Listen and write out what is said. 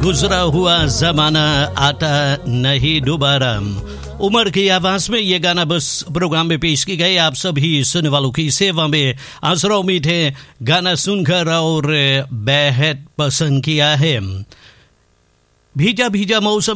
गुजरा हुआ जमाना आता नहीं दोबारा। उमर की आवाज में ये गाना बस प्रोग्राम में पेश की गई, आप सभी सुनने वालों की सेवा में। आसरा उम्मीद है गाना सुनकर और बेहद पसंद किया है। भीजा भीजा मौसम